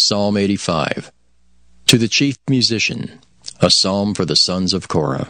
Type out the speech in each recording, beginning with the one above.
Psalm 85. To the chief musician, a psalm for the sons of Korah.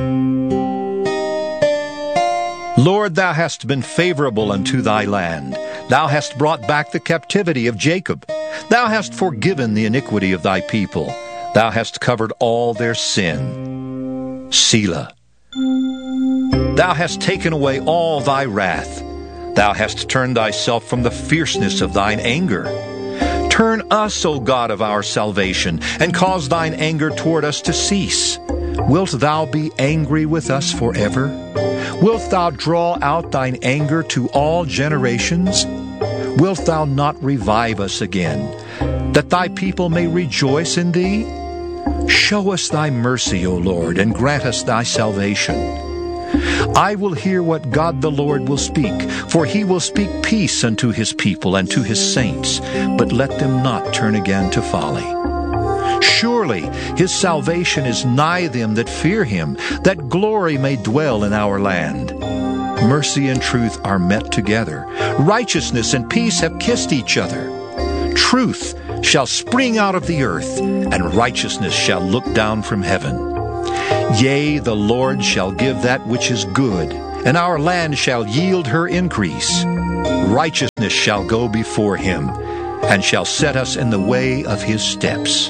Lord, thou hast been favorable unto thy land. Thou hast brought back the captivity of Jacob. Thou hast forgiven the iniquity of thy people. Thou hast covered all their sin. Selah. Thou hast taken away all thy wrath. Thou hast turned thyself from the fierceness of thine anger. Turn us, O God of our salvation, and cause thine anger toward us to cease. Wilt thou be angry with us forever? Wilt thou draw out thine anger to all generations? Wilt thou not revive us again, that thy people may rejoice in thee? Show us thy mercy, O Lord, and grant us thy salvation. I will hear what God the Lord will speak, for he will speak peace unto his people and to his saints, but let them not turn again to folly. Surely his salvation is nigh them that fear him, that glory may dwell in our land. Mercy and truth are met together. Righteousness and peace have kissed each other. Truth shall spring out of the earth, and righteousness shall look down from heaven. Yea, the Lord shall give that which is good, and our land shall yield her increase. Righteousness shall go before him, and shall set us in the way of his steps.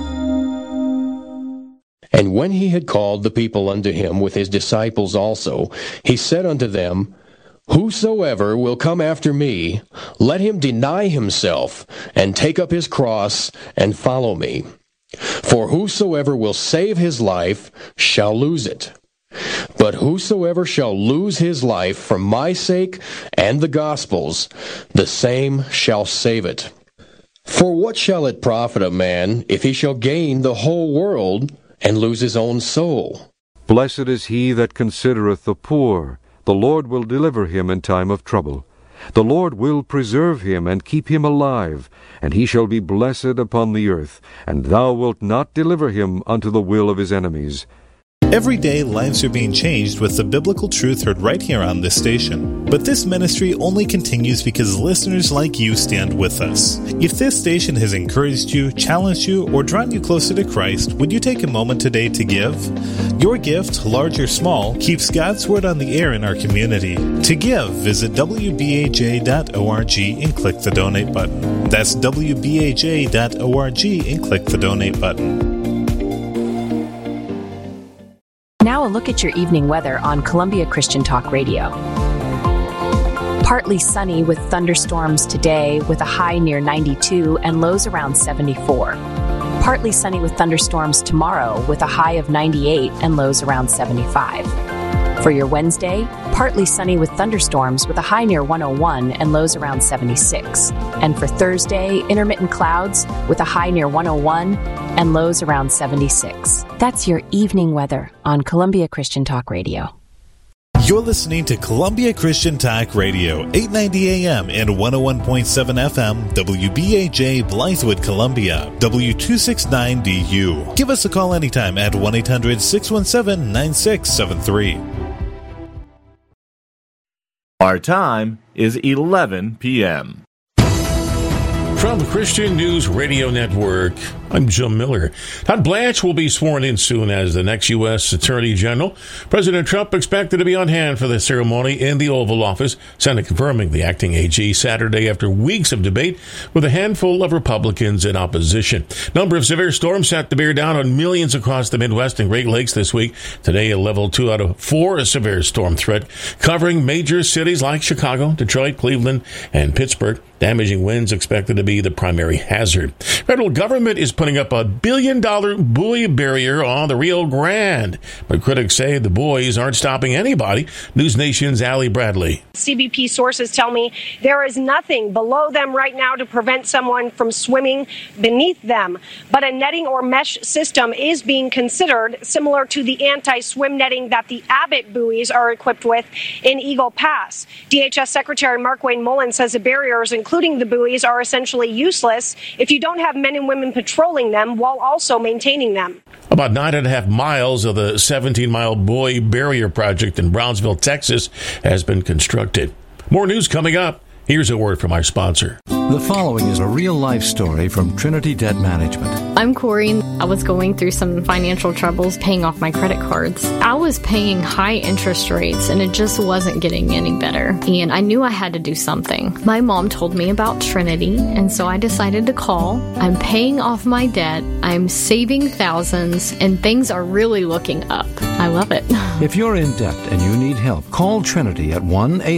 And when he had called the people unto him with his disciples also, he said unto them, Whosoever will come after me, let him deny himself, and take up his cross, and follow me. For whosoever will save his life shall lose it. But whosoever shall lose his life for my sake and the gospel's, the same shall save it. For what shall it profit a man if he shall gain the whole world and lose his own soul? Blessed is he that considereth the poor. The Lord will deliver him in time of trouble. The Lord will preserve him and keep him alive, and he shall be blessed upon the earth, and thou wilt not deliver him unto the will of his enemies. Every day, lives are being changed with the biblical truth heard right here on this station. But this ministry only continues because listeners like you stand with us. If this station has encouraged you, challenged you, or drawn you closer to Christ, would you take a moment today to give? Your gift, large or small, keeps God's Word on the air in our community. To give, visit wbaj.org and click the donate button. That's wbaj.org and click the donate button. Now a look at your evening weather on Columbia Christian Talk Radio. Partly sunny with thunderstorms today with a high near 92 and lows around 74. Partly sunny with thunderstorms tomorrow with a high of 98 and lows around 75. For your Wednesday, partly sunny with thunderstorms with a high near 101 and lows around 76. And for Thursday, intermittent clouds with a high near 101 and lows around 76. That's your evening weather on Columbia Christian Talk Radio. You're listening to Columbia Christian Talk Radio, 890 AM and 101.7 FM, WBAJ, Blythewood, Columbia, W269DU. Give us a call anytime at 1-800-617-9673. Our time is 11 p.m. From Christian News Radio Network, I'm Jim Miller. Todd Blanche will be sworn in soon as the next U.S. Attorney General. President Trump expected to be on hand for the ceremony in the Oval Office, Senate confirming the acting AG Saturday after weeks of debate with a handful of Republicans in opposition. Number of severe storms set to bear down on millions across the Midwest and Great Lakes this week. Today, a level 2 out of 4 severe storm threat, covering major cities like Chicago, Detroit, Cleveland, and Pittsburgh. Damaging winds expected to be the primary hazard. Federal government is putting up $1 billion buoy barrier on the Rio Grande, but critics say the buoys aren't stopping anybody. News Nation's Allie Bradley. CBP sources tell me there is nothing below them right now to prevent someone from swimming beneath them, but a netting or mesh system is being considered, similar to the anti-swim netting that the Abbott buoys are equipped with in Eagle Pass. DHS Secretary Markwayne Mullin says the barriers, including the buoys, are essentially useless if you don't have men and women patrolling them while also maintaining them. About 9.5 miles of the 17-mile buoy barrier project in Brownsville, Texas, has been constructed. More news coming up. Here's a word from our sponsor. The following is a real-life story from Trinity Debt Management. I'm Corey. I was going through some financial troubles paying off my credit cards. I was paying high interest rates and it just wasn't getting any better. And I knew I had to do something. My mom told me about Trinity, and so I decided to call. I'm paying off my debt. I'm saving thousands, and things are really looking up. I love it. If you're in debt and you need help, call Trinity at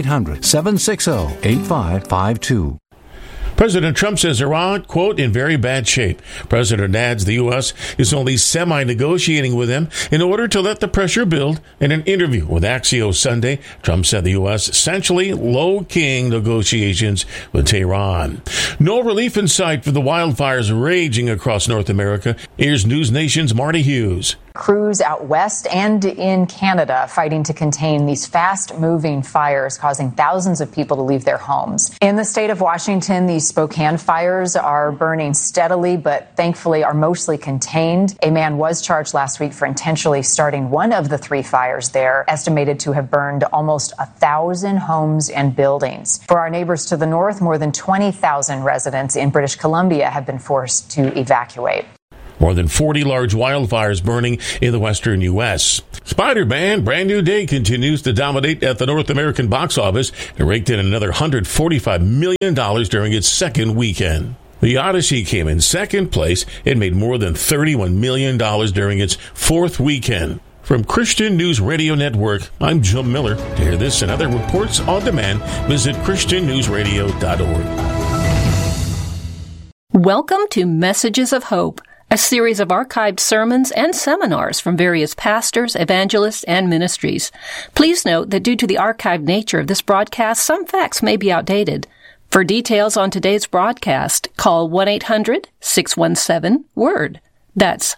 1-800-760-8552. President Trump says Iran, quote, in very bad shape. President adds the U.S. is only semi-negotiating with them in order to let the pressure build. In an interview with Axios Sunday, Trump said the U.S. essentially low-keying negotiations with Tehran. No relief in sight for the wildfires raging across North America. Here's News Nation's Marty Hughes. Crews out west and in Canada fighting to contain these fast-moving fires causing thousands of people to leave their homes. In the state of Washington, these Spokane fires are burning steadily, but thankfully are mostly contained. A man was charged last week for intentionally starting one of the three fires there, estimated to have burned almost 1,000 homes and buildings. For our neighbors to the north, more than 20,000 residents in British Columbia have been forced to evacuate. More than 40 large wildfires burning in the western U.S. Spider-Man Brand New Day continues to dominate at the North American box office. It raked in another $145 million during its second weekend. The Odyssey came in second place. It made more than $31 million during its fourth weekend. From Christian News Radio Network, I'm Jim Miller. To hear this and other reports on demand, visit ChristianNewsRadio.org. Welcome to Messages of Hope, a series of archived sermons and seminars from various pastors, evangelists, and ministries. Please note that due to the archived nature of this broadcast, some facts may be outdated. For details on today's broadcast, call 1-800-617-WORD. That's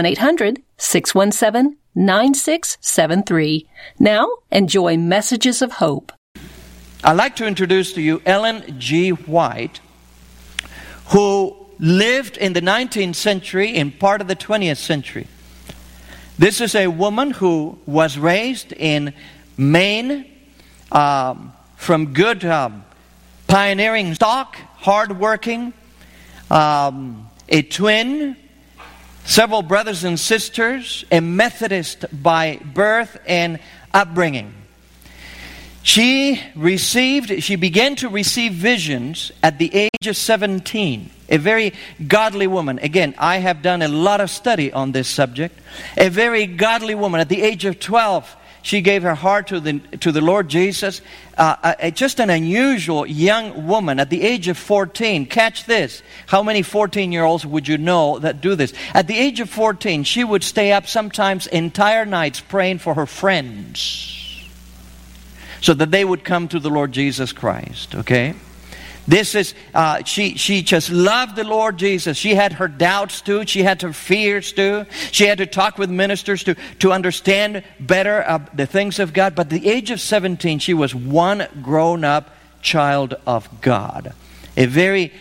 1-800-617-9673. Now, enjoy Messages of Hope. I'd like to introduce to you Ellen G. White, who lived in the 19th century and part of the 20th century. This is a woman who was raised in Maine from good pioneering stock, hardworking, a twin, several brothers and sisters, a Methodist by birth and upbringing. She began to receive visions at the age of 17. A very godly woman. Again, I have done a lot of study on this subject. A very godly woman. At the age of 12, she gave her heart to the Lord Jesus. Just an unusual young woman. At the age of 14, catch this. How many 14-year-olds would you know that do this? At the age of 14, she would stay up sometimes entire nights praying for her friends, so that they would come to the Lord Jesus Christ, okay? This is, she just loved the Lord Jesus. She had her doubts too. She had her fears too. She had to talk with ministers to understand better the things of God. But at the age of 17, she was one grown-up child of God. A very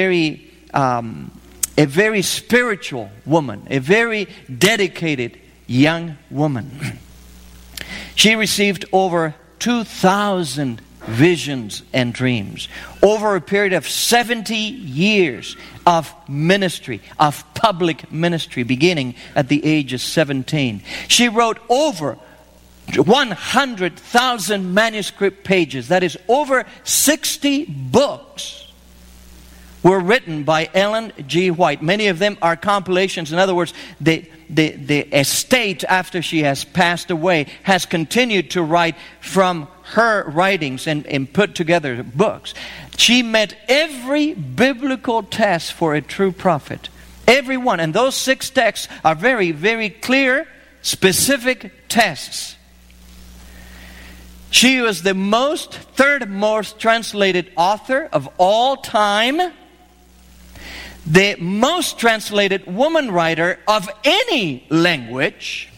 spiritual woman. A very dedicated young woman. She received over 2,000 visions and dreams over a period of 70 years of ministry, of public ministry, beginning at the age of 17. She wrote over 100,000 manuscript pages. That is, over 60 books were written by Ellen G. White. Many of them are compilations. In other words, the estate, after she has passed away, has continued to write from her writings and put together books. She met every biblical test for a true prophet. Every one. And those 6 texts are very, very clear, specific tests. She was the third most translated author of all time. The most translated woman writer of any language,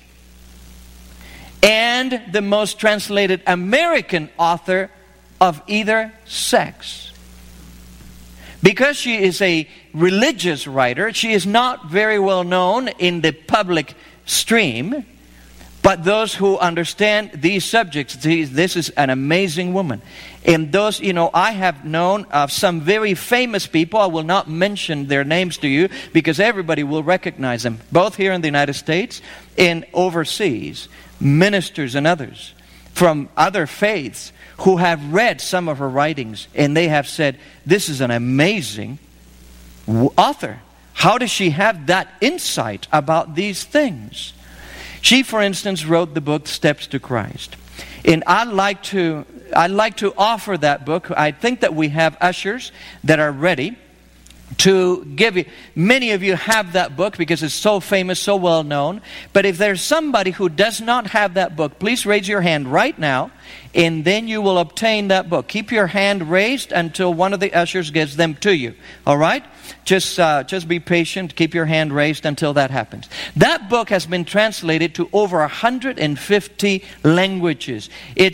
and the most translated American author of either sex. Because she is a religious writer, she is not very well known in the public stream, But those who understand these subjects, this is an amazing woman. And those, I have known of some very famous people. I will not mention their names to you because everybody will recognize them, both here in the United States and overseas, ministers and others from other faiths who have read some of her writings, and they have said, this is an amazing author. How does she have that insight about these things? She, for instance, wrote the book Steps to Christ. And I'd like to offer that book. I think that we have ushers that are ready to give you. Many of you have that book because it's so famous, so well known. But if there's somebody who does not have that book, please raise your hand right now, and then you will obtain that book. Keep your hand raised until one of the ushers gives them to you. All right? Just be patient. Keep your hand raised until that happens. That book has been translated to over 150 languages.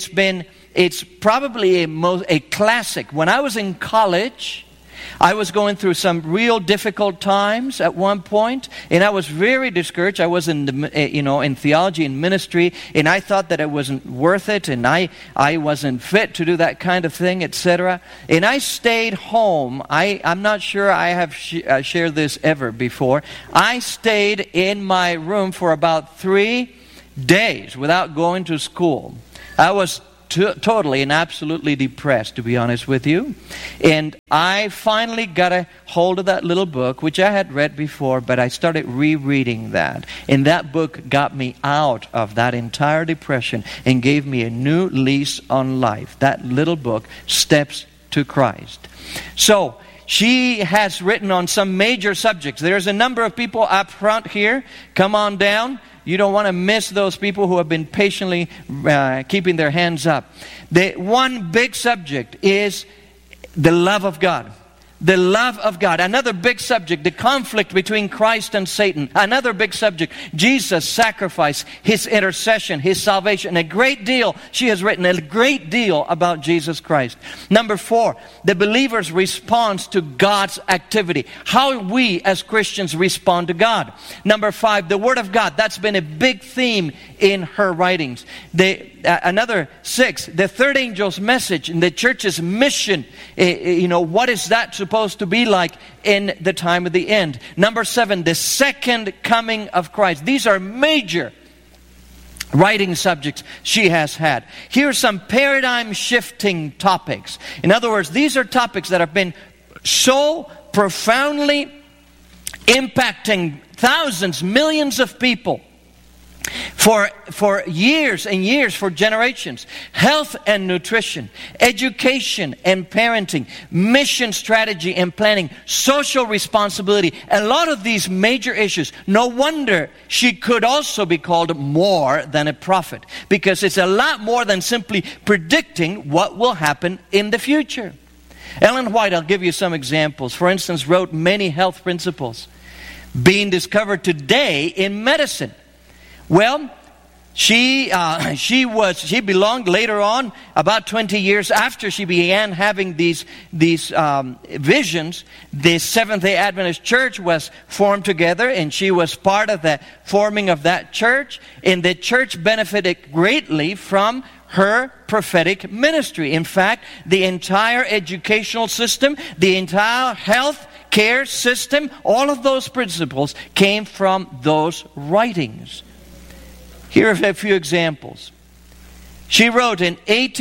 It's probably a classic. When I was in college, I was going through some real difficult times at one point, and I was very discouraged. I was in theology and ministry, and I thought that it wasn't worth it, and I wasn't fit to do that kind of thing, etc. And I stayed home. I'm not sure I have shared this ever before. I stayed in my room for about 3 days without going to school. I was totally and absolutely depressed, to be honest with you. And I finally got a hold of that little book, which I had read before, but I started rereading that. And that book got me out of that entire depression and gave me a new lease on life. That little book, Steps to Christ. So, she has written on some major subjects. There's a number of people up front here. Come on down. You don't want to miss those people who have been patiently keeping their hands up. The one big subject is the love of God. The love of God. Another big subject, the conflict between Christ and Satan. Another big subject, Jesus' sacrifice, His intercession, His salvation. A great deal, she has written a great deal about Jesus Christ. Number 4, the believer's response to God's activity. How we as Christians respond to God. Number 5, the Word of God. That's been a big theme in her writings. Another 6, the third angel's message and the church's mission. What is that supposed to be like in the time of the end? Number 7, the second coming of Christ. These are major writing subjects she has had. Here are some paradigm shifting topics. In other words, these are topics that have been so profoundly impacting thousands, millions of people for years and years, for generations. Health and nutrition, education and parenting, mission strategy and planning, social responsibility. A lot of these major issues. No wonder she could also be called more than a prophet, because it's a lot more than simply predicting what will happen in the future. Ellen White, I'll give you some examples. For instance, wrote many health principles being discovered today in medicine. Well, she belonged later on, about 20 years after she began having these visions. The Seventh-day Adventist Church was formed together, and she was part of the forming of that church. And the church benefited greatly from her prophetic ministry. In fact, the entire educational system, the entire health care system, all of those principles came from those writings. Here are a few examples. She wrote in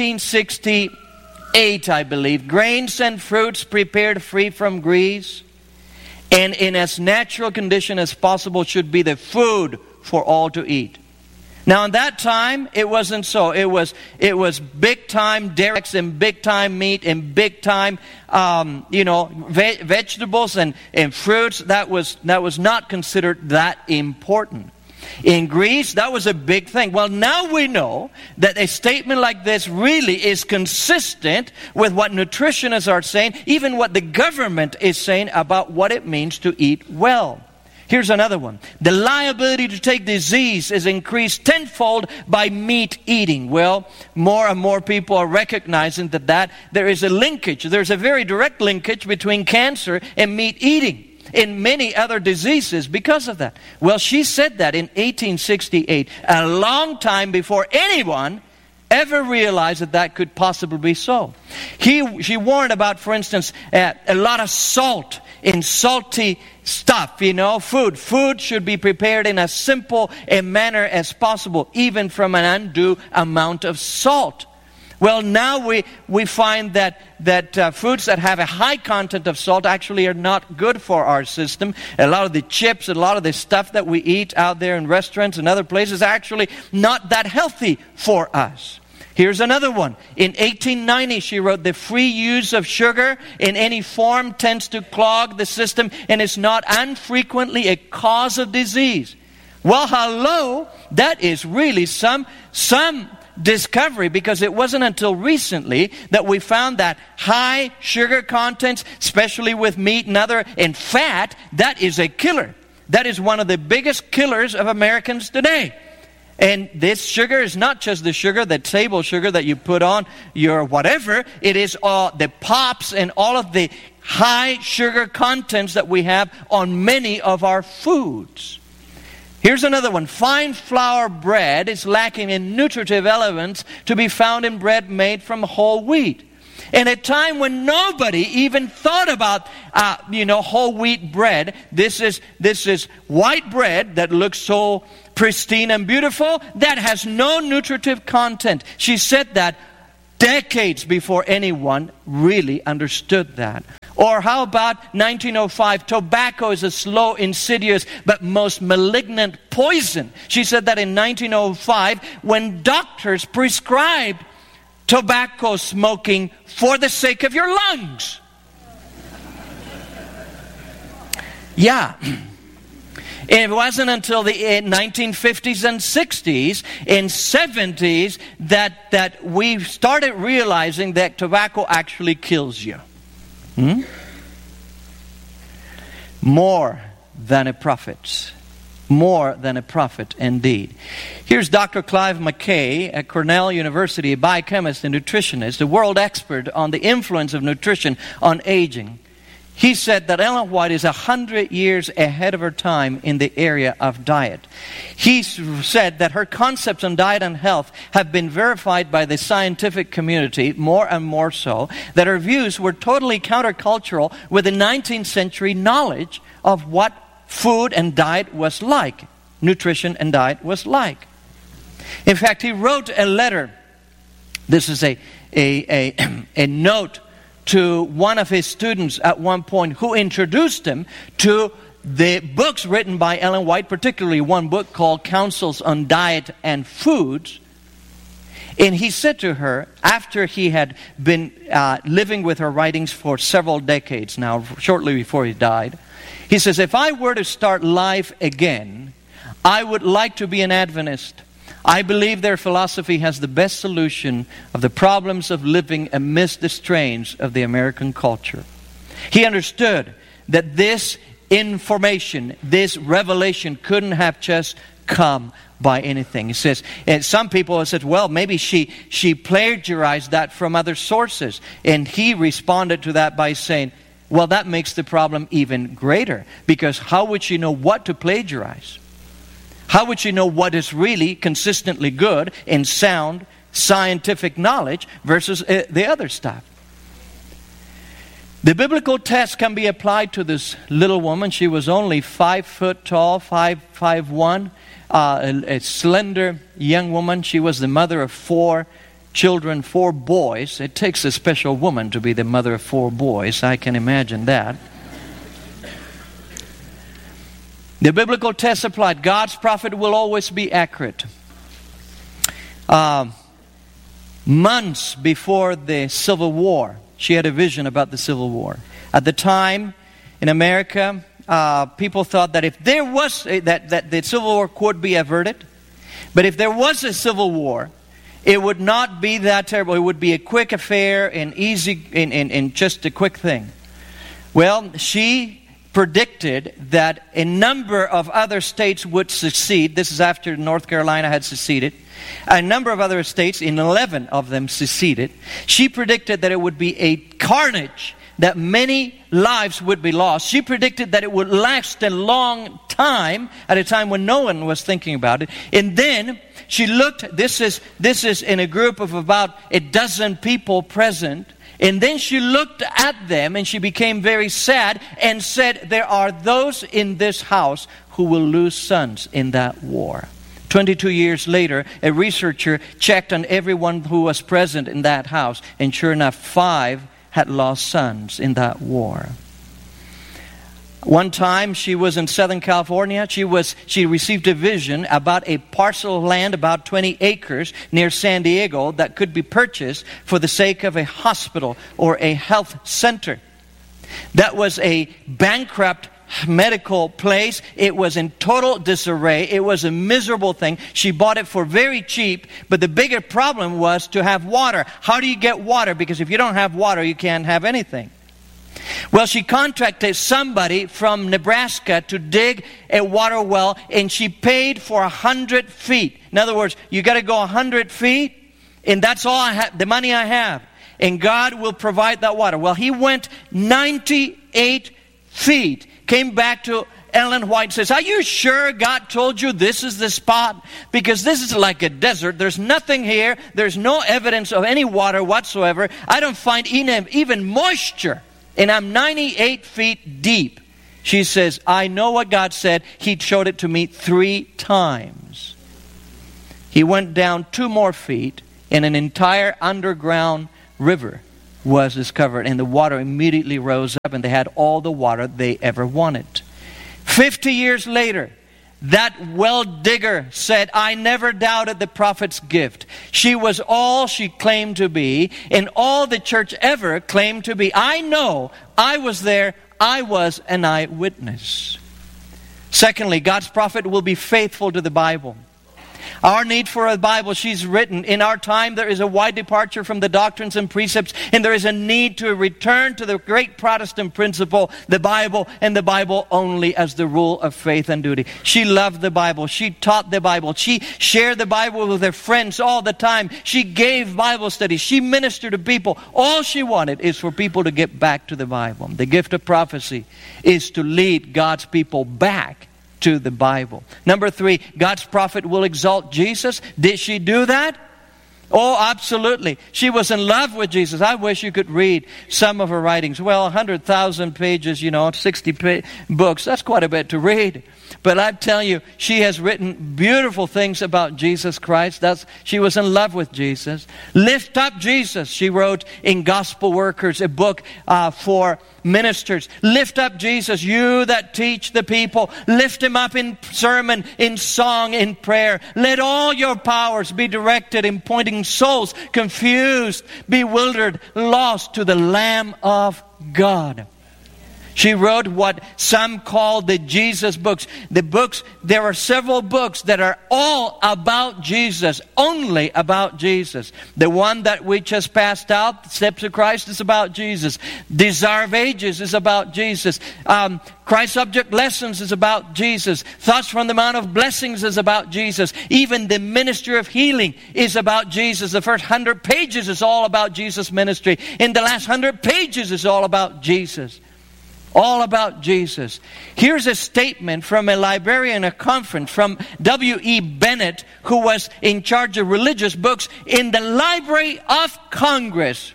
1868, I believe, grains and fruits prepared free from grease and in as natural condition as possible should be the food for all to eat. Now in that time, it wasn't so. It was big time dairy and big time meat and big time, vegetables and fruits. That was not considered that important. In Greece, that was a big thing. Well, now we know that a statement like this really is consistent with what nutritionists are saying, even what the government is saying about what it means to eat well. Here's another one. The liability to take disease is increased tenfold by meat eating. Well, more and more people are recognizing that there is a linkage. There's a very direct linkage between cancer and meat eating. in many other diseases because of that. Well, she said that in 1868, a long time before anyone ever realized that that could possibly be so. She warned about, for instance, a lot of salt in salty stuff, food. Food should be prepared in as simple a manner as possible, even from an undue amount of salt. Well, now we find that foods that have a high content of salt actually are not good for our system. A lot of the chips, a lot of the stuff that we eat out there in restaurants and other places are actually not that healthy for us. Here's another one. In 1890, she wrote, the free use of sugar in any form tends to clog the system and is not unfrequently a cause of disease. Well, hello, that is really some discovery, because it wasn't until recently that we found that high sugar contents, especially with meat and fat, that is a killer. That is one of the biggest killers of Americans today. And this sugar is not just the sugar, the table sugar that you put on your whatever. It is all the pops and all of the high sugar contents that we have on many of our foods. Here's another one. Fine flour bread is lacking in nutritive elements to be found in bread made from whole wheat. In a time when nobody even thought about, whole wheat bread, this is white bread that looks so pristine and beautiful, that has no nutritive content. She said that decades before anyone really understood that. Or how about 1905, tobacco is a slow, insidious, but most malignant poison. She said that in 1905, when doctors prescribed tobacco smoking for the sake of your lungs. Yeah. It wasn't until the 1950s and 60s and 70s that we started realizing that tobacco actually kills you. More than a prophet. More than a prophet indeed. Here's Dr. Clive McKay at Cornell University, a biochemist and nutritionist, a world expert on the influence of nutrition on aging. He said that Ellen White is 100 years ahead of her time in the area of diet. He said that her concepts on diet and health have been verified by the scientific community, more and more so, that her views were totally countercultural with the 19th century knowledge of what food and diet was like, nutrition and diet was like. In fact, he wrote a letter. This is a note to one of his students at one point who introduced him to the books written by Ellen White, particularly one book called Counsels on Diet and Foods. And he said to her, after he had been living with her writings for several decades now, shortly before he died, he says, if I were to start life again, I would like to be an Adventist. I believe their philosophy has the best solution of the problems of living amidst the strains of the American culture. He understood that this information, this revelation couldn't have just come by anything. He says, and some people have said, well, maybe she plagiarized that from other sources. And he responded to that by saying, well, that makes the problem even greater, because how would she know what to plagiarize? How would she know what is really consistently good and sound scientific knowledge versus the other stuff? The biblical test can be applied to this little woman. She was only 5 foot tall, 5'1", a slender young woman. She was the mother of 4 children, 4 boys. It takes a special woman to be the mother of 4 boys. I can imagine that. The biblical test applied. God's prophet will always be accurate. Months before the Civil War, she had a vision about the Civil War. At the time, in America, people thought that if there was that the Civil War could be averted, but if there was a Civil War, it would not be that terrible. It would be a quick affair and easy, and just a quick thing. Well, she predicted that a number of other states would secede. This is after North Carolina had seceded. A number of other states, in 11 of them, seceded. She predicted that it would be a carnage, that many lives would be lost. She predicted that it would last a long time, at a time when no one was thinking about it. And then she looked, this is in a group of about a dozen people present. And then she looked at them and she became very sad and said, there are those in this house who will lose sons in that war. 22 years later, a researcher checked on everyone who was present in that house, and sure enough, 5 had lost sons in that war. One time, she was in Southern California. She received a vision about a parcel of land, about 20 acres, near San Diego, that could be purchased for the sake of a hospital or a health center. That was a bankrupt medical place. It was in total disarray. It was a miserable thing. She bought it for very cheap, but the bigger problem was to have water. How do you get water? Because if you don't have water, you can't have anything. Well, she contracted somebody from Nebraska to dig a water well, and she paid for 100 feet. In other words, you got to go 100 feet, and that's all I have, the money I have. And God will provide that water. Well, he went 98 feet. Came back to Ellen White, says, are you sure God told you this is the spot? Because this is like a desert. There's nothing here. There's no evidence of any water whatsoever. I don't find even moisture. And I'm 98 feet deep. She says, I know what God said. He showed it to me 3 times. He went down 2 more feet, and an entire underground river was discovered, and the water immediately rose up, and they had all the water they ever wanted. 50 years later, that well digger said, I never doubted the prophet's gift. She was all she claimed to be, and all the church ever claimed to be. I know, I was there, I was an eyewitness. Secondly, God's prophet will be faithful to the Bible. Our need for a Bible, she's written, in our time there is a wide departure from the doctrines and precepts, and there is a need to return to the great Protestant principle, the Bible, and the Bible only as the rule of faith and duty. She loved the Bible. She taught the Bible. She shared the Bible with her friends all the time. She gave Bible studies. She ministered to people. All she wanted is for people to get back to the Bible. The gift of prophecy is to lead God's people back to the Bible. Number 3, God's prophet will exalt Jesus. Did she do that? Oh, absolutely. She was in love with Jesus. I wish you could read some of her writings. Well, 100,000 pages, 60 books. That's quite a bit to read. But I tell you, she has written beautiful things about Jesus Christ. She was in love with Jesus. Lift up Jesus, she wrote in Gospel Workers, a book for ministers. Lift up Jesus, you that teach the people. Lift him up in sermon, in song, in prayer. Let all your powers be directed in pointing souls, confused, bewildered, lost to the Lamb of God. She wrote what some call the Jesus books. There are several books that are all about Jesus, only about Jesus. The one that we just passed out, Steps of Christ, is about Jesus. Desire of Ages is about Jesus. Christ's Object Lessons is about Jesus. Thoughts from the Mount of Blessings is about Jesus. Even the Ministry of Healing is about Jesus. The first 100 pages is all about Jesus' ministry. And the last 100 pages is all about Jesus. All about Jesus. Here's a statement from a librarian at a conference from W.E. Bennett, who was in charge of religious books in the Library of Congress.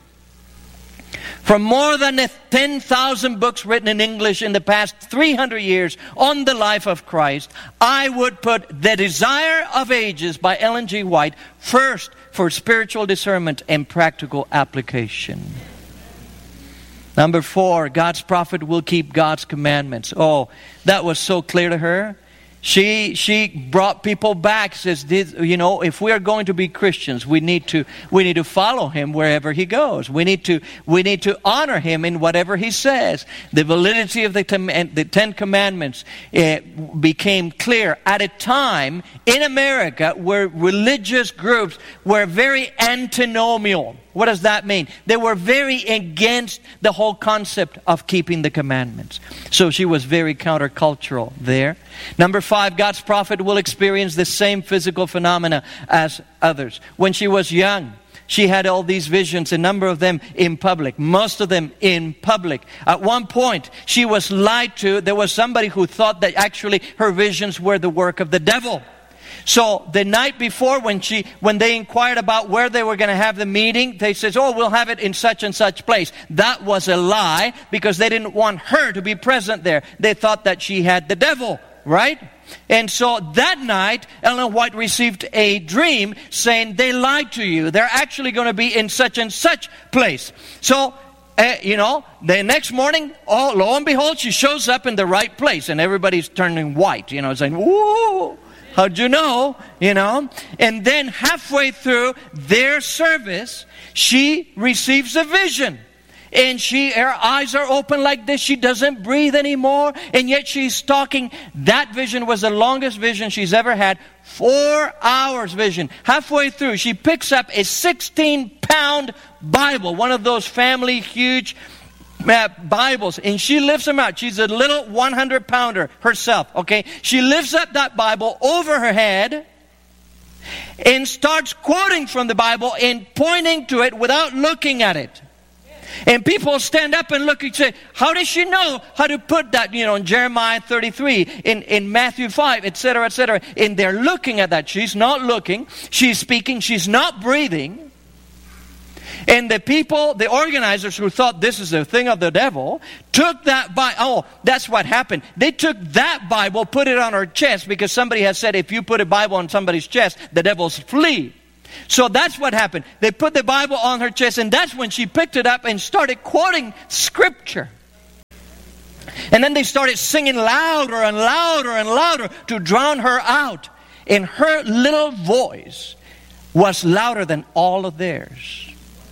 From more than 10,000 books written in English in the past 300 years on the life of Christ, I would put The Desire of Ages by Ellen G. White first for spiritual discernment and practical application. Number 4, God's prophet will keep God's commandments. Oh, that was so clear to her. She brought people back. Says, if we are going to be Christians, we need to follow him wherever he goes. We need to honor him in whatever he says. The validity of the 10 Commandments became clear at a time in America where religious groups were very antinomial. What does that mean? They were very against the whole concept of keeping the commandments. So she was very countercultural there. Number 5, God's prophet will experience the same physical phenomena as others. When she was young, she had all these visions, a number of them in public, most of them in public. At one point, she was lied to. There was somebody who thought that actually her visions were the work of the devil. So the night before, when they inquired about where they were going to have the meeting, they said, oh, we'll have it in such and such place. That was a lie, because they didn't want her to be present there. They thought that she had the devil, right? And so that night, Ellen White received a dream saying, they lied to you. They're actually going to be in such and such place. So, the next morning, lo and behold, she shows up in the right place. And everybody's turning white, saying, whoa, how'd you know? And then halfway through their service, she receives a vision. And her eyes are open like this. She doesn't breathe anymore. And yet she's talking. That vision was the longest vision she's ever had. 4 hours vision. Halfway through, she picks up a 16-pound Bible. One of those family huge Bibles. And she lifts them out. She's a little 100-pounder herself. Okay. She lifts up that Bible over her head and starts quoting from the Bible and pointing to it without looking at it. And people stand up and look and say, how does she know how to put that, in Jeremiah 33, in Matthew 5, etc., etc. And they're looking at that. She's not looking. She's speaking. She's not breathing. And the people, the organizers who thought this is a thing of the devil, took that Bible. Oh, that's what happened. They took that Bible, put it on her chest, because somebody has said if you put a Bible on somebody's chest, the devils flee. So that's what happened. They put the Bible on her chest, and that's when she picked it up and started quoting Scripture. And then they started singing louder and louder and louder to drown her out. And her little voice was louder than all of theirs.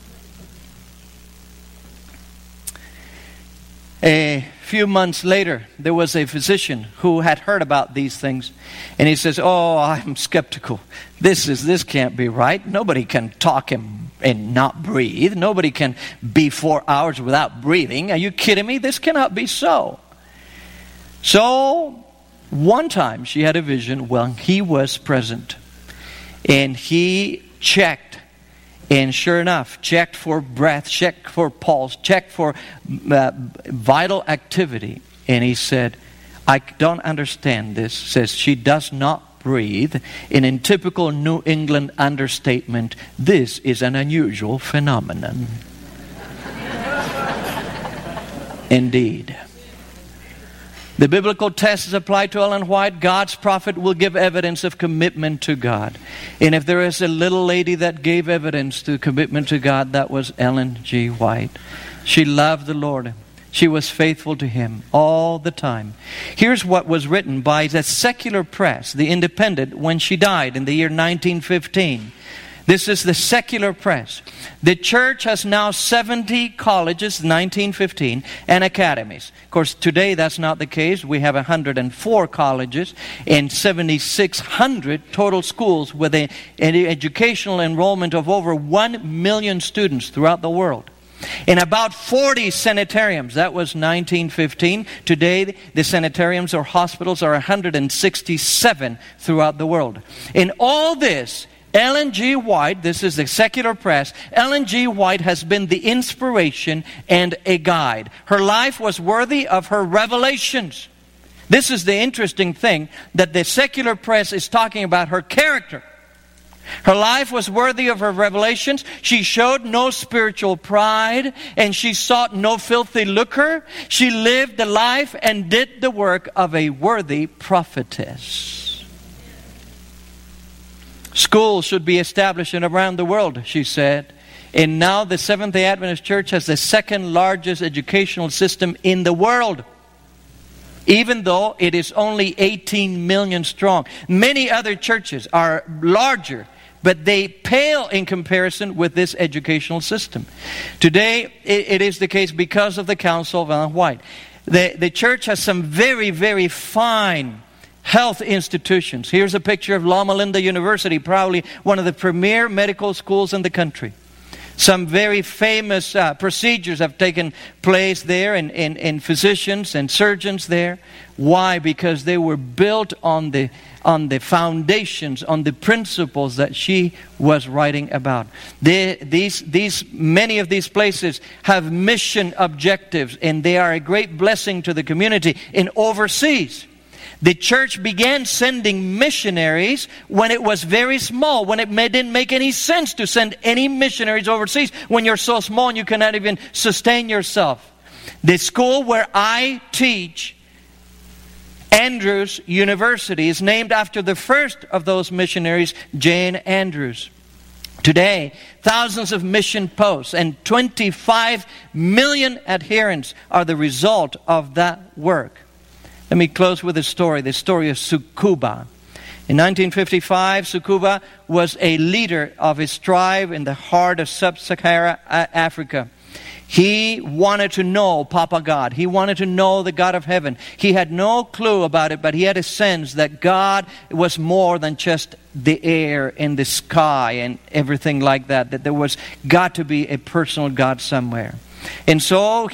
A few months later, there was a physician who had heard about these things. And he says, oh, I'm skeptical. This can't be right. Nobody can talk and not breathe. Nobody can be 4 hours without breathing. Are you kidding me? This cannot be so. So, one time she had a vision when he was present. And he checked. And sure enough, checked for breath, checked for pulse, checked for vital activity. And he said, I don't understand this. Says she does not breathe. And in typical New England understatement, this is an unusual phenomenon. Indeed. The biblical test is applied to Ellen White. God's prophet will give evidence of commitment to God. And if there is a little lady that gave evidence to commitment to God, that was Ellen G. White. She loved the Lord. She was faithful to Him all the time. Here's what was written by the secular press, the Independent, when she died in the year 1915. This is the secular press. The church has now 70 colleges, 1915, and academies. Of course, today that's not the case. We have 104 colleges and 7,600 total schools with an educational enrollment of over 1 million students throughout the world. In about 40 sanitariums, that was 1915. Today, the sanitariums or hospitals are 167 throughout the world. In all this, Ellen G. White, this is the secular press, Ellen G. White has been the inspiration and a guide. Her life was worthy of her revelations. This is the interesting thing, that the secular press is talking about her character. Her life was worthy of her revelations. She showed no spiritual pride, and she sought no filthy lucre. She lived the life and did the work of a worthy prophetess. Schools should be established around the world, she said. And now the Seventh-day Adventist Church has the second largest educational system in the world, even though it is only 18 million strong. Many other churches are larger, but they pale in comparison with this educational system. Today, it is the case because of the Council of Ellen White. The church has some very, very fine health institutions. Here's a picture of Loma Linda University, probably one of the premier medical schools in the country. Some very famous procedures have taken place there in physicians and surgeons there. Why? Because they were built on the foundations, on the principles that she was writing about. Many of these places have mission objectives, and they are a great blessing to the community. In overseas, the church began sending missionaries when it was very small, when it didn't make any sense to send any missionaries overseas, when you're so small and you cannot even sustain yourself. The school where I teach, Andrews University, is named after the first of those missionaries, Jane Andrews. Today, thousands of mission posts and 25 million adherents are the result of that work. Let me close with the story of Tsukuba. In 1955, Tsukuba was a leader of his tribe in the heart of sub-Saharan Africa. He wanted to know Papa God. He wanted to know the God of heaven. He had no clue about it, but he had a sense that God was more than just the air and the sky and everything like that. That there was got to be a personal God somewhere. And so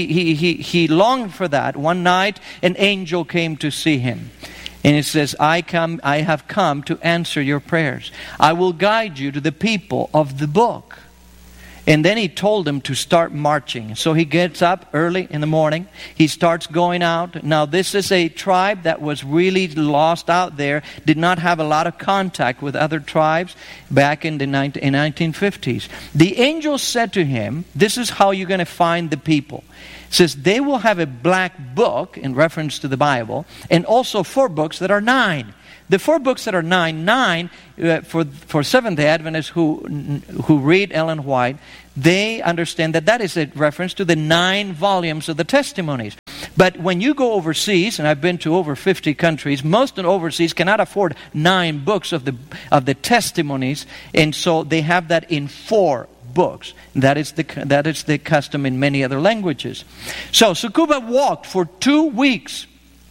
he longed for that. One night, an angel came to see him. And it says, I have come to answer your prayers. I will guide you to the people of the book. And then he told them to start marching. So he gets up early in the morning. He starts going out. Now this is a tribe that was really lost out there. Did not have a lot of contact with other tribes back in the 1950s. The angel said to him, this is how you're going to find the people. It says, they will have a black book, in reference to the Bible, and also 4 books that are 9. The 4 books that are 9 for Seventh-day Adventists who read Ellen White, they understand that is a reference to the 9 volumes of the testimonies. But when you go overseas, and I've been to over 50 countries, most overseas cannot afford 9 books of the testimonies, and so they have that in 4 books. That is the custom in many other languages. So Tsukuba walked for 2 weeks.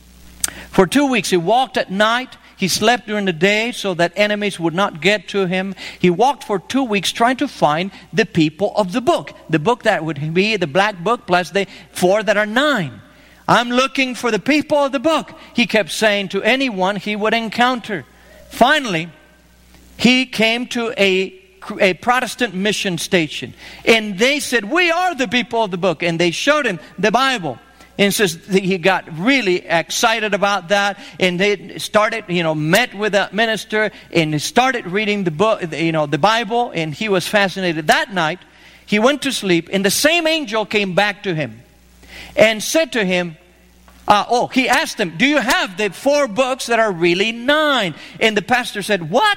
For 2 weeks, he walked at night. He slept during the day so that enemies would not get to him. He walked for 2 weeks trying to find the people of the book. The book that would be the black book plus the 4 that are 9. I'm looking for the people of the book, he kept saying to anyone he would encounter. Finally, he came to a Protestant mission station. And they said, we are the people of the book. And they showed him the Bible. And says he got really excited about that, and they started, met with a minister, and started reading the book, the Bible, and he was fascinated. That night, he went to sleep, and the same angel came back to him, and said to him, he asked him, do you have the 4 books that are really 9? And the pastor said, what?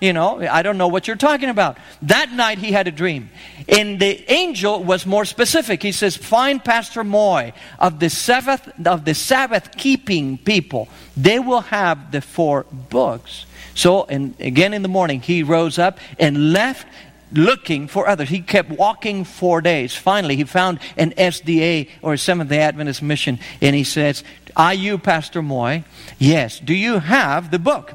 I don't know what you're talking about. That night he had a dream. And the angel was more specific. He says, find Pastor Moy of the Sabbath keeping people. They will have the 4 books. So, and again in the morning, he rose up and left looking for others. He kept walking 4 days. Finally, he found an SDA or Seventh-day Adventist mission. And he says, are you Pastor Moy? Yes. Do you have the book?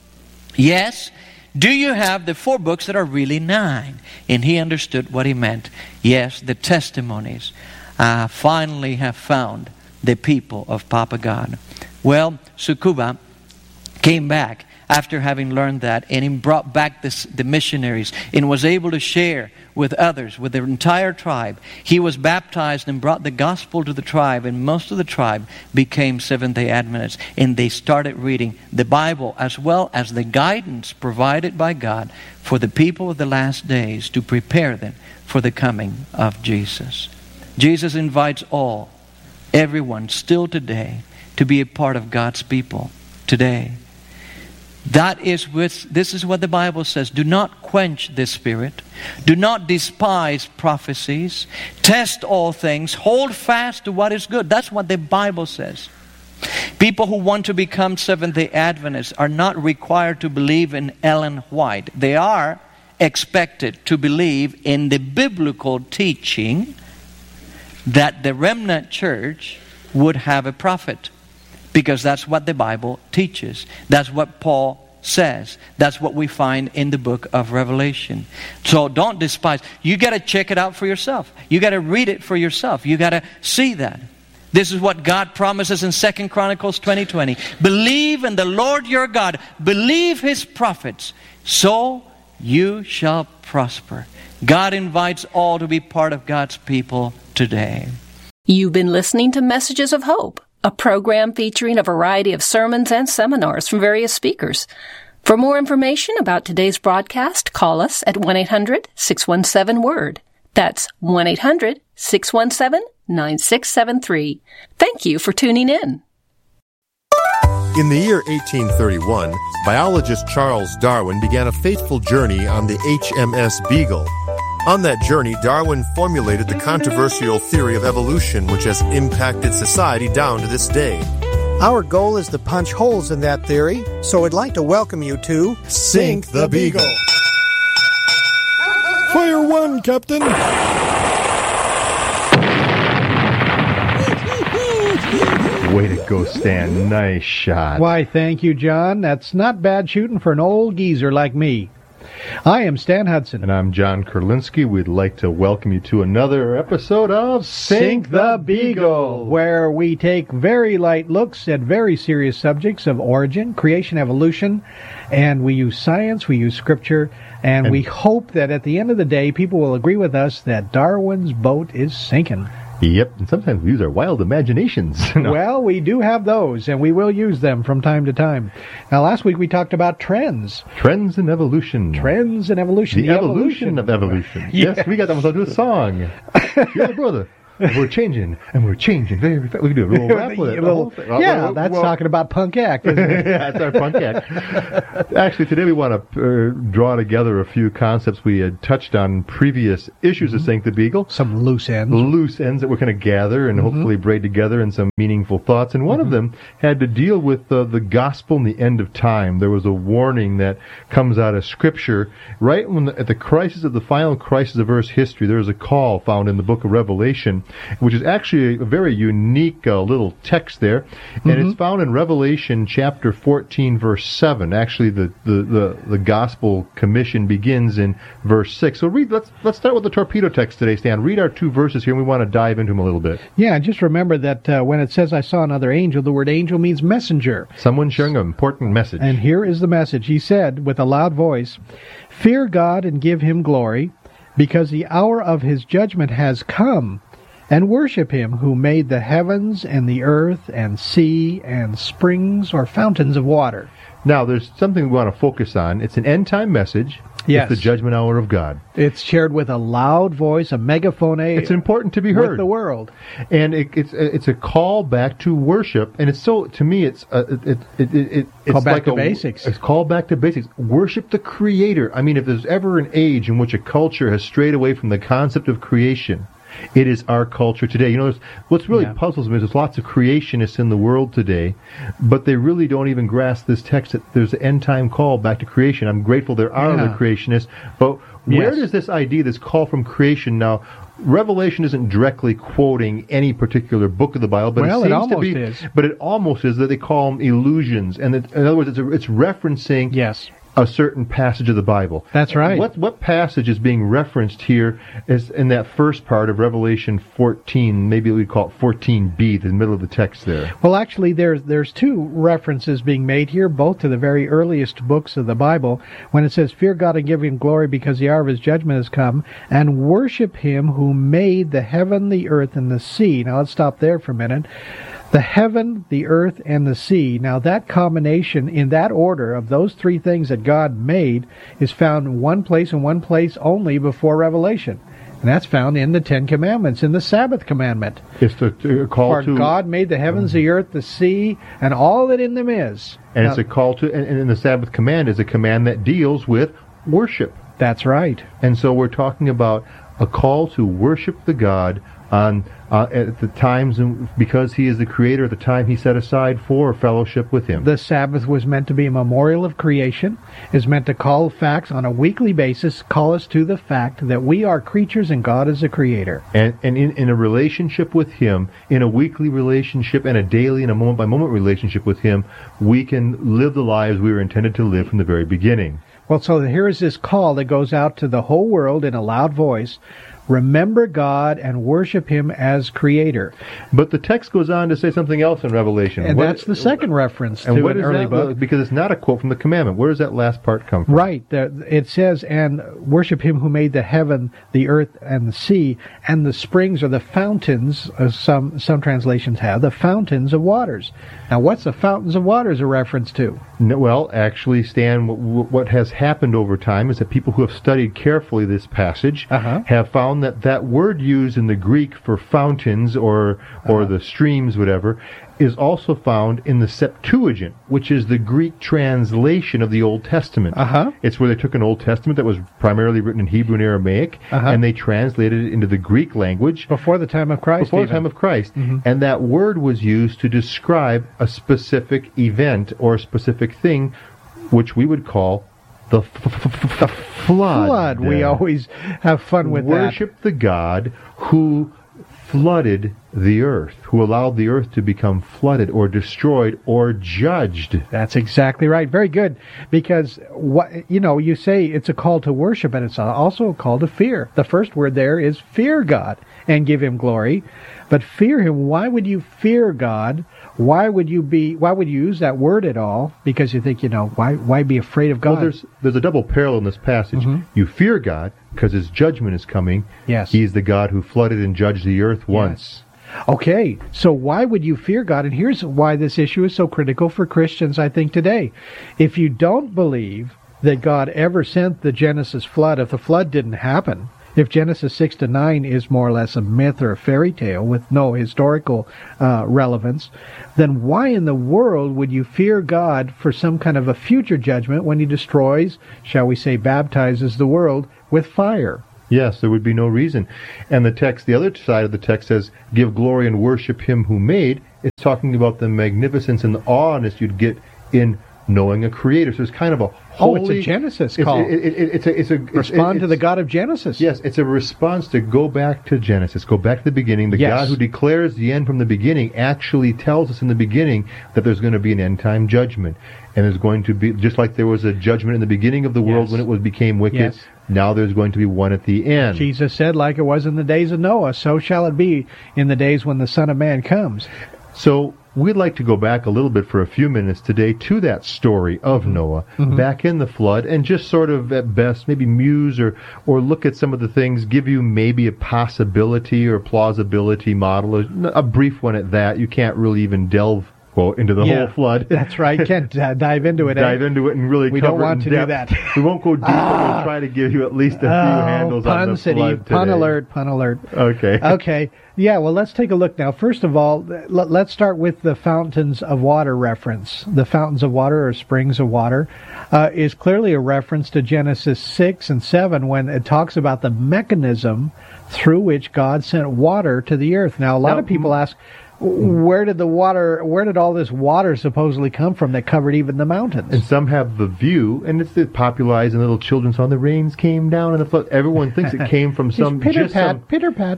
Yes. Do you have the 4 books that are really 9? And he understood what he meant. Yes, the testimonies. I finally have found the people of Papa God. Well, Tsukuba came back after having learned that, and he brought back the missionaries and was able to share with others, with their entire tribe. He was baptized and brought the gospel to the tribe, and most of the tribe became Seventh-day Adventists, and they started reading the Bible as well as the guidance provided by God for the people of the last days to prepare them for the coming of Jesus. Jesus invites everyone still today, to be a part of God's people today. This is what the Bible says. Do not quench the Spirit. Do not despise prophecies. Test all things. Hold fast to what is good. That's what the Bible says. People who want to become Seventh-day Adventists are not required to believe in Ellen White. They are expected to believe in the biblical teaching that the remnant church would have a prophet. Because that's what the Bible teaches. That's what Paul says. That's what we find in the book of Revelation. So don't despise. You got to check it out for yourself. You got to read it for yourself. You got to see that. This is what God promises in 2 Chronicles 20:20. Believe in the Lord your God. Believe His prophets. So you shall prosper. God invites all to be part of God's people today. You've been listening to Messages of Hope, a program featuring a variety of sermons and seminars from various speakers. For more information about today's broadcast, call us at 1-800-617-WORD. That's 1-800-617-9673. Thank you for tuning in. In the year 1831, biologist Charles Darwin began a fateful journey on the HMS Beagle. On that journey, Darwin formulated the controversial theory of evolution, which has impacted society down to this day. Our goal is to punch holes in that theory, so I'd like to welcome you to Sink the Beagle. Fire one, Captain! Way to go, Stan. Nice shot. Why, thank you, John. That's not bad shooting for an old geezer like me. I am Stan Hudson. And I'm John Kurlinski. We'd like to welcome you to another episode of Sink the Beagle, where we take very light looks at very serious subjects of origin, creation, evolution, and we use science, we use scripture, and we hope that at the end of the day, people will agree with us that Darwin's boat is sinking. Yep, and sometimes we use our wild imaginations. Well, we do have those, and we will use them from time to time. Now, last week we talked about trends. Trends in evolution. Trends in evolution. The evolution of evolution. Yes, we got that one to a song. Yeah, brother. We're changing, and we're changing very fast. We can do a little rap with it. That's talking about punk act, isn't it? Yeah, that's our punk act. Actually, today we want to draw together a few concepts we had touched on in previous issues of Sink the Beagle. Some loose ends. Loose ends that we're going to gather and hopefully braid together in some meaningful thoughts. And one of them had to deal with the gospel and the end of time. There was a warning that comes out of Scripture. Right when at the crisis of the final crisis of Earth's history, there is a call found in the book of Revelation, which is actually a very unique little text there, and it's found in Revelation chapter 14, verse 7. Actually, the gospel commission begins in verse 6. So let's start with the torpedo text today, Stan. Read our two verses here, and we want to dive into them a little bit. Yeah, just remember that when it says, I saw another angel, the word angel means messenger. Someone sharing an important message. And here is the message. He said, with a loud voice, "Fear God and give Him glory, because the hour of His judgment has come. And worship Him who made the heavens and the earth and sea and springs or fountains of water." Now, there's something we want to focus on. It's an end-time message. Yes. It's the judgment hour of God. It's shared with a loud voice, a megaphone. It's important to be heard with the world, and it's a call back to worship. And it's so, to me, it's call back to basics. It's call back to basics. Worship the Creator. I mean, if there's ever an age in which a culture has strayed away from the concept of creation, it is our culture today. You know, what's really puzzles me is there's lots of creationists in the world today, but they really don't even grasp this text that there's an end-time call back to creation. I'm grateful there are other creationists, but where does this idea, this call from creation now, Revelation isn't directly quoting any particular book of the Bible, but it seems to be. Is. But it almost is that they call them illusions, and in other words, it's referencing a certain passage of the Bible. That's right. What passage is being referenced here is in that first part of Revelation 14, maybe we'd call it 14b, the middle of the text there. Well, actually, there's two references being made here, both to the very earliest books of the Bible, when it says, "Fear God and give Him glory because the hour of His judgment has come, and worship Him who made the heaven, the earth, and the sea." Now, let's stop there for a minute. The heaven, the earth, and the sea. Now, that combination, in that order of those three things that God made, is found in one place and one place only before Revelation. And that's found in the Ten Commandments, in the Sabbath commandment. It's the call For God made the heavens, the earth, the sea, and all that in them is. And it's a call to, and in the Sabbath command is a command that deals with worship. That's right. And so we're talking about a call to worship the God at the times, because he is the creator, at the time he set aside for fellowship with him. The Sabbath was meant to be a memorial of creation, is meant to call facts on a weekly basis, call us to the fact that we are creatures and God is a creator. And in a relationship with him, in a weekly relationship and a daily and a moment-by-moment relationship with him, we can live the lives we were intended to live from the very beginning. Well, so here is this call that goes out to the whole world in a loud voice. Remember God and worship him as creator. But the text goes on to say something else in Revelation. And that's the second reference to an early book. Because it's not a quote from the commandment. Where does that last part come from? Right. It says, and worship him who made the heaven, the earth, and the sea, and the springs or the fountains, as some translations have, the fountains of waters. Now, what's the fountains of waters a reference to? No, well, actually, Stan, what has happened over time is that people who have studied carefully this passage have found that word used in the Greek for fountains or the streams, whatever, is also found in the Septuagint, which is the Greek translation of the Old Testament. It's where they took an Old Testament that was primarily written in Hebrew and Aramaic, and they translated it into the Greek language. Before the time of Christ. Before the time of Christ. And that word was used to describe a specific event or a specific thing, which we would call the flood. We always have fun with Worship the God who flooded the earth, who allowed the earth to become flooded or destroyed or judged. That's exactly right. Very good. Because, you say it's a call to worship, and it's also a call to fear. The first word there is fear God and give him glory. But fear him. Why would you fear God? Why would you use that word at all? Because you think, why be afraid of God? Well, there's a double parallel in this passage. You fear God because his judgment is coming. Yes. He is the God who flooded and judged the earth once. Okay, so why would you fear God? And here's why this issue is so critical for Christians, I think, today. If you don't believe that God ever sent the Genesis flood, if the flood didn't happen, if Genesis 6-9 is more or less a myth or a fairy tale with no historical relevance, then why in the world would you fear God for some kind of a future judgment when he destroys, shall we say, baptizes the world with fire? Yes, there would be no reason. And the other side of the text says, give glory and worship him who made. It's talking about the magnificence and the awe-ness you'd get in knowing a creator. So it's kind of a holy... it's a Genesis call. Respond to the God of Genesis. Yes, it's a response to go back to Genesis, go back to the beginning. The God who declares the end from the beginning actually tells us in the beginning that there's going to be an end-time judgment. And there's going to be, just like there was a judgment in the beginning of the world when it became wicked, now there's going to be one at the end. Jesus said, like it was in the days of Noah, so shall it be in the days when the Son of Man comes. So we'd like to go back a little bit for a few minutes today to that story of Noah, back in the flood, and just sort of at best maybe muse or look at some of the things, give you maybe a possibility or plausibility model, a brief one at that. You can't really even delve into the whole flood. That's right. Can't dive into it. Dive into it and really we cover don't want it to in do depth. that. We won't go deep, but we'll try to give you at least a few handles on the flood today. Pun alert. Okay. Okay. Yeah, well, let's take a look now. First of all, let's start with the fountains of water reference. The fountains of water or springs of water is clearly a reference to Genesis 6 and 7 when it talks about the mechanism through which God sent water to the earth. Now, a lot of people ask, where did all this water supposedly come from that covered even the mountains? And some have the view, and it's popularized in little children's song, the rains came down and the flood. Everyone thinks it came from some... Pitter-pat.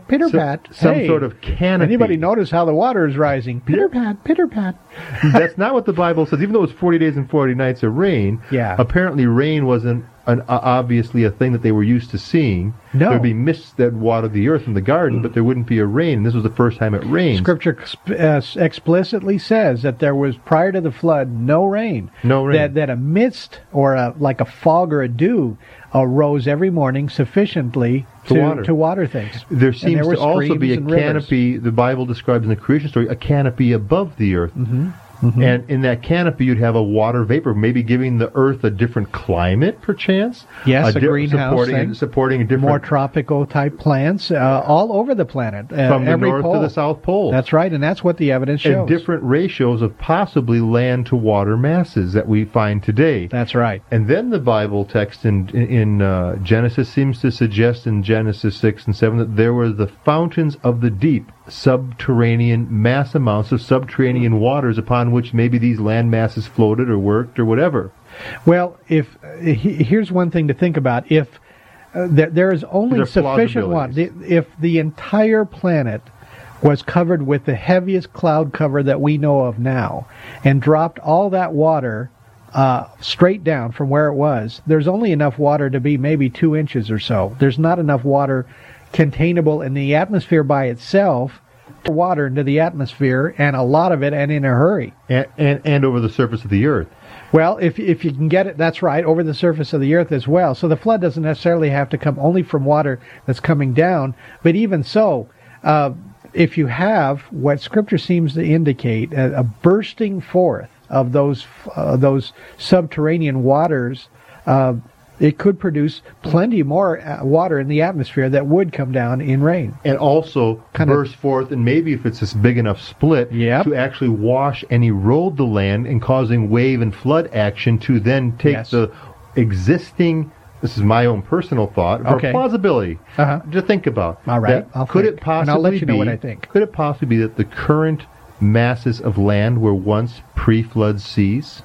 Some sort of canopy. Anybody notice how the water is rising? Pitter-pat. That's not what the Bible says. Even though it's 40 days and 40 nights of rain, apparently rain wasn't obviously a thing that they were used to seeing. No. There'd be mists that watered the earth in the garden, but there wouldn't be a rain. And this was the first time it rained. Scripture explicitly says that there was, prior to the flood, no rain. No rain. That a mist or like a fog or a dew arose every morning sufficiently to water things. There seems to also be a canopy, the Bible describes in the creation story, a canopy above the earth. Mm-hmm. And in that canopy, you'd have a water vapor, maybe giving the Earth a different climate, perchance. Yes, a greenhouse supporting a different... More tropical type plants all over the planet. From the every North pole. to the South Pole. That's right, and that's what the evidence shows. And different ratios of possibly land to water masses that we find today. That's right. And then the Bible text in Genesis seems to suggest in Genesis 6 and 7 that there were the fountains of the deep, subterranean, mass amounts of subterranean waters upon which maybe these land masses floated or worked or whatever. Well, here's one thing to think about. If there is only sufficient water, if the entire planet was covered with the heaviest cloud cover that we know of now, and dropped all that water straight down from where it was, there's only enough water to be maybe 2 inches or so. There's not enough water containable in the atmosphere by itself to water into the atmosphere, and a lot of it, and in a hurry. And over the surface of the earth. Well, if you can get it, that's right, over the surface of the earth as well. So the flood doesn't necessarily have to come only from water that's coming down, but even so, if you have what Scripture seems to indicate, a bursting forth of those subterranean waters, it could produce plenty more water in the atmosphere that would come down in rain. And also burst forth, and maybe if it's this big enough split, to actually wash and erode the land and causing wave and flood action to then take the existing, this is my own personal thought, or plausibility to think about. All right. Could it possibly I'll let you know what I think. Could it possibly be that the current masses of land were once pre-flood seas?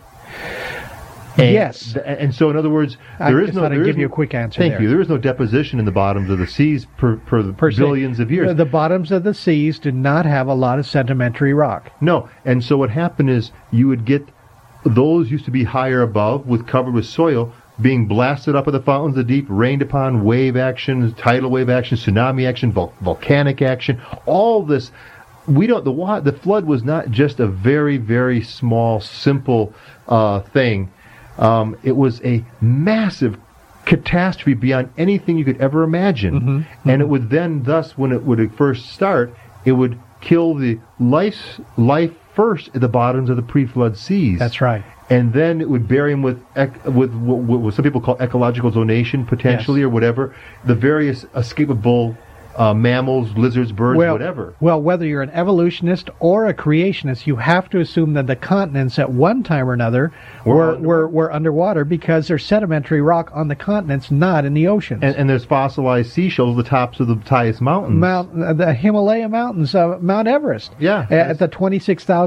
Yes. And so, in other words, there is no... give you a quick answer Thank you. There is no deposition in the bottoms of the seas per billions of years. The bottoms of the seas did not have a lot of sedimentary rock. No. And so what happened is you would get... Those used to be higher above, covered with soil, being blasted up at the fountains of the deep, rained upon, wave action, tidal wave action, tsunami action, volcanic action, all this... The flood was not just a very, very small, simple thing. It was a massive catastrophe beyond anything you could ever imagine. And it would then, thus, when it would first start, it would kill the life first at the bottoms of the pre-flood seas. That's right. And then it would bury them with what some people call ecological zonation, potentially, or whatever, the various escapable mammals, lizards, birds, whatever. Well, whether you're an evolutionist or a creationist, you have to assume that the continents at one time or another were underwater because there's sedimentary rock on the continents, not in the oceans. And there's fossilized seashells at the tops of the highest mountains. The Himalaya Mountains, Mount Everest. Yeah. At the 26,000